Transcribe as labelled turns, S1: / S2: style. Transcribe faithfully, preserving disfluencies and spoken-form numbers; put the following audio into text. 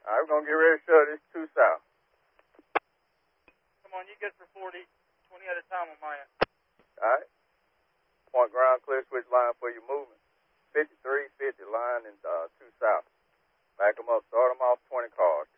S1: All right, we're going to get ready to shut this two south.
S2: Come on, you get for forty, twenty at a time on my end.
S1: All right. Point ground, clear switch line for your movement. fifty-three fifty line and uh, two south. Back them up, start them off twenty cars.